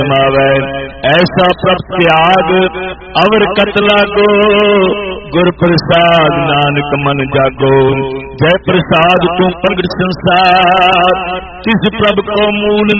समावै। ऐसा प्रभ त्याग अवर कत लागो, गुर प्रसाद नानक मन जागो। जय प्रसाद तू प्रगट संसार, तिस प्रभ को मूल